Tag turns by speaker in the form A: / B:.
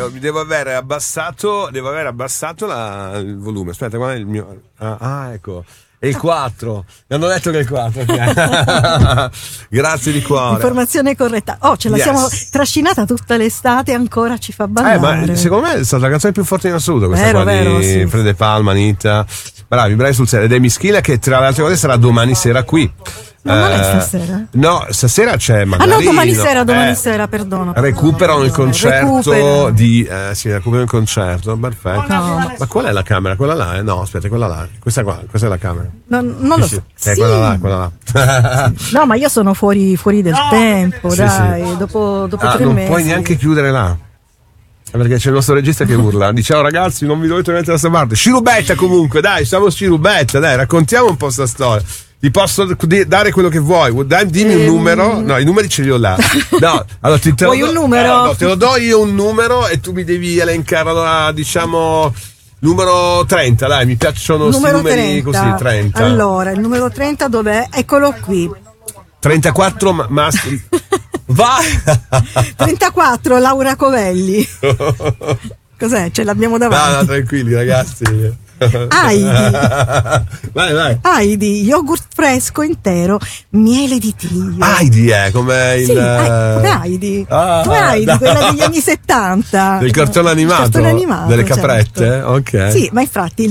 A: devo aver abbassato il volume. Aspetta, qual è il mio? Ecco. È il 4. Mi hanno detto che è il 4. Grazie di cuore.
B: Informazione corretta. Ce la siamo trascinata tutta l'estate e ancora ci fa ballare.
A: Ma secondo me è stata la canzone più forte in assoluto, questa
B: vero,
A: di
B: sì.
A: Fred De Palma, Anita. Bravi sul serio. Ed è Mischila, che tra le altre cose sarà domani sera qui.
B: Ma non è stasera?
A: No, stasera c'è Mandarino.
B: Domani sera, perdono.
A: Recuperano il concerto recuperano il concerto, perfetto.
B: No.
A: Ma qual è la camera? Quella là? No, aspetta, quella là. Questa è la camera.
B: Non lo so.
A: Sì. Quella là.
B: No, ma io sono fuori del tempo, dai. Sì. Dopo 3
A: non
B: mesi.
A: Puoi neanche chiudere là. Perché c'è il nostro regista che urla, dice: ciao ragazzi, non vi dovete mettere da sta parte. Scirubetta comunque, dai, siamo Scirubetta, dai, raccontiamo un po' sta storia. Ti posso dare quello che vuoi. Dimmi un numero. No, i numeri ce li ho là. No, allora
B: vuoi un numero?
A: Te lo do io un numero e tu mi devi elencare, allora, diciamo numero 30, dai, mi piacciono questi numeri 30. Così, 30.
B: Allora, il numero 30 dov'è? Eccolo qui.
A: 34 mastri. Vai!
B: 34 Laura Covelli. Cos'è? Ce l'abbiamo davanti.
A: No, tranquilli ragazzi. Vai.
B: Heidi, yogurt fresco intero, miele di Dio.
A: Heidi come il...
B: Sì, come Heidi. Come Heidi, quella degli anni 70.
A: Del cartone animato. Delle caprette?
B: Certo.
A: Ok.
B: Sì, ma infatti